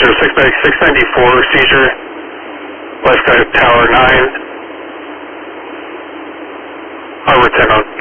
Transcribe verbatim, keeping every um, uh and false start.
Roger, six ninety-four, seizure, left side of Tower nine, Harbor ten on.